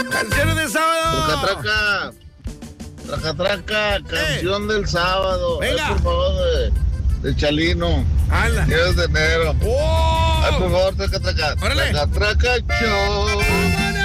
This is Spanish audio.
Canciones de sábado. Traca, traca, traca, canción del sábado. Venga. Por favor, de Chalino. Anda. 10 de enero. ¡Oh! Ay, por favor, traca, traca. Órale. Traca, traca, show.